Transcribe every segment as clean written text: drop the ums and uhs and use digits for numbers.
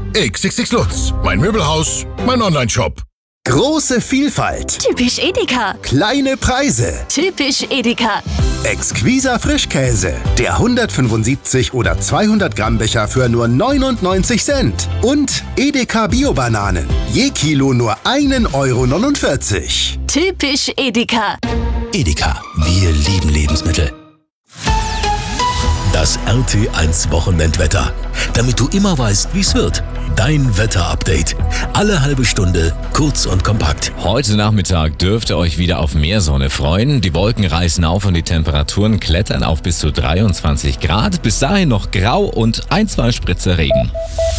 XXX Lutz, mein Möbelhaus, mein Onlineshop. Große Vielfalt. Typisch Edeka. Kleine Preise. Typisch Edeka. Exquiser Frischkäse. Der 175 oder 200 Gramm Becher für nur 99 Cent. Und Edeka Bio-Bananen. Je Kilo nur 1,49 Euro. Typisch Edeka. Edeka, wir lieben Lebensmittel. Das RT1 Wochenendwetter. Damit du immer weißt, wie es wird. Dein Wetterupdate. Alle halbe Stunde, kurz und kompakt. Heute Nachmittag dürft ihr euch wieder auf mehr Sonne freuen. Die Wolken reißen auf und die Temperaturen klettern auf bis zu 23 Grad. Bis dahin noch grau und 1-2 Spritzer Regen.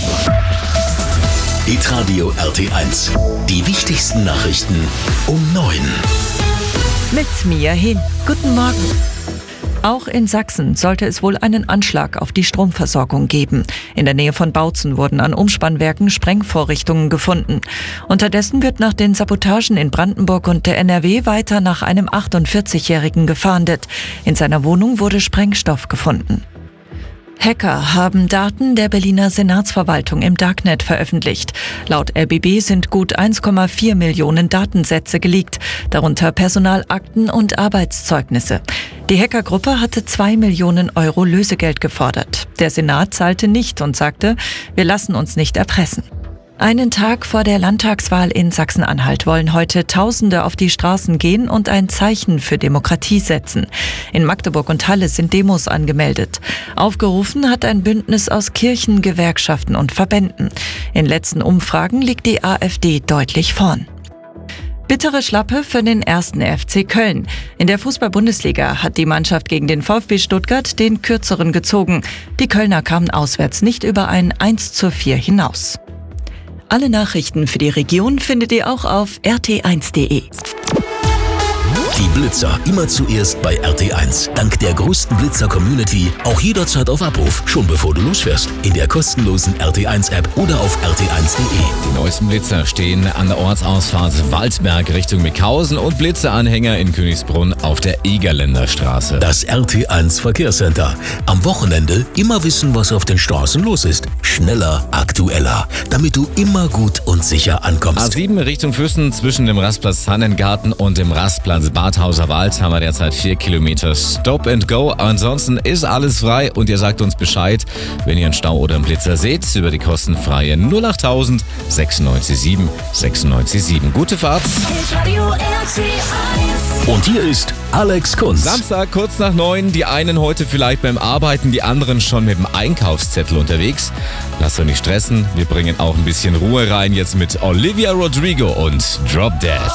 Hitradio RT1. Die wichtigsten Nachrichten um 9. Mit Mia Hin. Guten Morgen. Auch in Sachsen sollte es wohl einen Anschlag auf die Stromversorgung geben. In der Nähe von Bautzen wurden an Umspannwerken Sprengvorrichtungen gefunden. Unterdessen wird nach den Sabotagen in Brandenburg und der NRW weiter nach einem 48-Jährigen gefahndet. In seiner Wohnung wurde Sprengstoff gefunden. Hacker haben Daten der Berliner Senatsverwaltung im Darknet veröffentlicht. Laut RBB sind gut 1,4 Millionen Datensätze geleakt, darunter Personalakten und Arbeitszeugnisse. Die Hackergruppe hatte 2 Millionen Euro Lösegeld gefordert. Der Senat zahlte nicht und sagte, wir lassen uns nicht erpressen. Einen Tag vor der Landtagswahl in Sachsen-Anhalt wollen heute Tausende auf die Straßen gehen und ein Zeichen für Demokratie setzen. In Magdeburg und Halle sind Demos angemeldet. Aufgerufen hat ein Bündnis aus Kirchen, Gewerkschaften und Verbänden. In letzten Umfragen liegt die AfD deutlich vorn. Bittere Schlappe für den 1. FC Köln. In der Fußball-Bundesliga hat die Mannschaft gegen den VfB Stuttgart den Kürzeren gezogen. Die Kölner kamen auswärts nicht über ein 1:4 hinaus. Alle Nachrichten für die Region findet ihr auch auf rt1.de. Die Blitzer immer zuerst bei RT1. Dank der größten Blitzer-Community auch jederzeit auf Abruf, schon bevor du losfährst. In der kostenlosen RT1-App oder auf rt1.de. Die neuesten Blitzer stehen an der Ortsausfahrt Waldberg Richtung Mickhausen und Blitzeranhänger in Königsbrunn auf der Egerländer Straße. Das RT1 Verkehrscenter. Am Wochenende immer wissen, was auf den Straßen los ist. Schneller, aktueller, damit du immer gut und sicher ankommst. A7 Richtung Füssen zwischen dem Rastplatz Tannengarten und dem Rastplatz Badhauser Wald haben wir derzeit 4 Kilometer Stop and Go. Ansonsten ist alles frei und ihr sagt uns Bescheid, wenn ihr einen Stau oder einen Blitzer seht, über die kostenfreie 08000 967 967. Gute Fahrt. Und hier ist Alex Kunz. Samstag kurz nach 9. Die einen heute vielleicht beim Arbeiten, die anderen schon mit dem Einkaufszettel unterwegs. Lasst euch nicht stressen. Wir bringen auch ein bisschen Ruhe rein jetzt mit Olivia Rodrigo und Drop Dead.